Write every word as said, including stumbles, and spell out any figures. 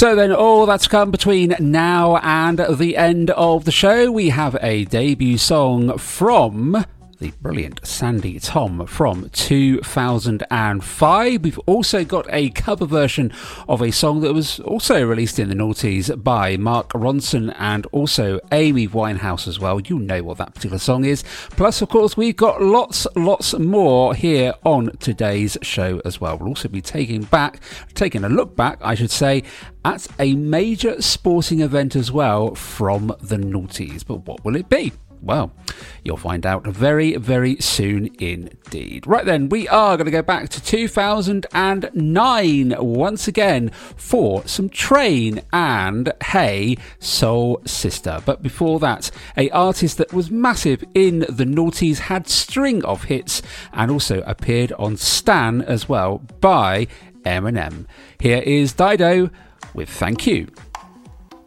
So then, all that's come between now and the end of the show, we have a debut song from the brilliant Sandy Tom from two thousand five. We've also got a cover version of a song that was also released in the noughties by Mark Ronson and also Amy Winehouse as well. You know what that particular song is. Plus, of course, we've got lots, lots more here on today's show as well. We'll also be taking back, taking a look back, I should say, at a major sporting event as well from the noughties. But what will it be? Well, you'll find out very, very soon indeed. Right then, we are going to go back to two thousand nine once again for some Train and Hey Soul Sister. But before that, a artist that was massive in the noughties, had string of hits and also appeared on Stan as well by Eminem. Here is Dido with Thank You.